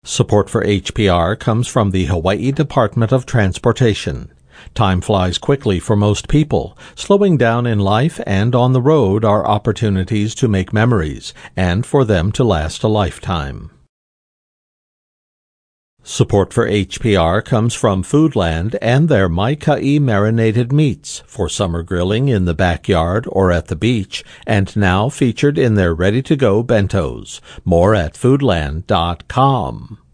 Support for HPR comes from the Hawaii Department of Transportation. Time flies quickly for most people. Slowing down in life and on the road are opportunities to make memories and for them to last a lifetime. Support for HPR comes from Foodland and their Maikai marinated meats for summer grilling in the backyard or at the beach, and now featured in their ready-to-go bentos. More at foodland.com.